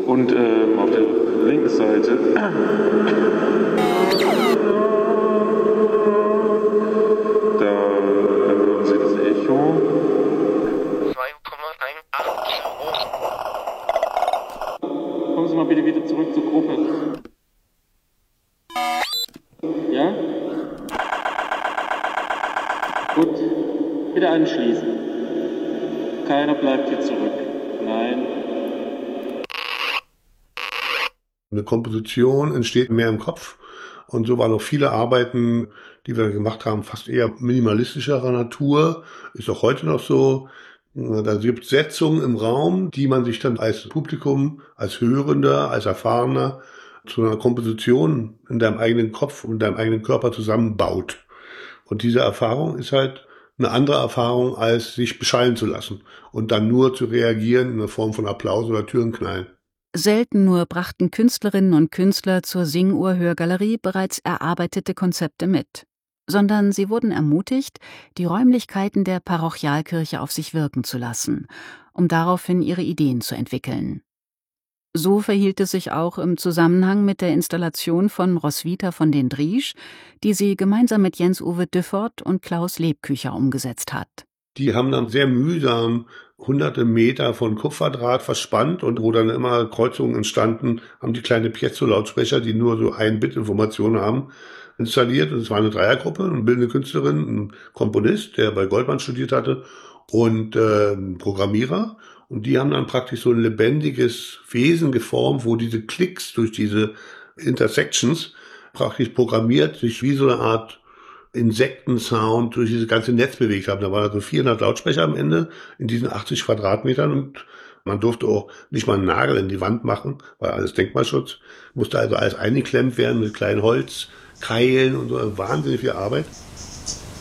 Und auf der linken Seite da hören Sie das Echo. 2,18 Ohm. Kommen Sie mal bitte wieder zurück zur Gruppe. Ja? Gut. Bitte anschließen. Keiner bleibt hier zurück. Nein. Eine Komposition entsteht mehr im Kopf. Und so waren auch viele Arbeiten, die wir gemacht haben, fast eher minimalistischerer Natur. Ist auch heute noch so. Da gibt es Setzungen im Raum, die man sich dann als Publikum, als Hörender, als Erfahrener zu einer Komposition in deinem eigenen Kopf und deinem eigenen Körper zusammenbaut. Und diese Erfahrung ist halt eine andere Erfahrung, als sich beschallen zu lassen und dann nur zu reagieren in der Form von Applaus oder Türenknallen. Selten nur brachten Künstlerinnen und Künstler zur Sing-Uhr-Hörgalerie bereits erarbeitete Konzepte mit, sondern sie wurden ermutigt, die Räumlichkeiten der Parochialkirche auf sich wirken zu lassen, um daraufhin ihre Ideen zu entwickeln. So verhielt es sich auch im Zusammenhang mit der Installation von Roswitha von den Driesch, die sie gemeinsam mit Jens-Uwe Düffort und Klaus Lebkücher umgesetzt hat. Die haben dann sehr mühsam hunderte Meter von Kupferdraht verspannt und wo dann immer Kreuzungen entstanden, haben die kleine Piezo-Lautsprecher, die nur so 1 Bit Information haben, installiert. Und es war eine Dreiergruppe, eine bildende Künstlerin, ein Komponist, der bei Goldmann studiert hatte und ein Programmierer. Und die haben dann praktisch so ein lebendiges Wesen geformt, wo diese Klicks durch diese Intersections praktisch programmiert sich wie so eine Art Insektensound durch dieses ganze Netz bewegt haben. Da waren also 400 Lautsprecher am Ende in diesen 80 Quadratmetern und man durfte auch nicht mal einen Nagel in die Wand machen, weil alles Denkmalschutz. Musste also alles eingeklemmt werden mit kleinen Holzkeilen und so. Wahnsinnig viel Arbeit.